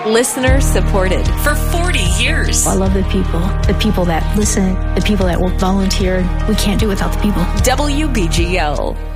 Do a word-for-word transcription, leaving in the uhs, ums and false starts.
Listener supported for forty years. I love the people, the people that listen, the people that will volunteer. We can't do it without the people. W B G O.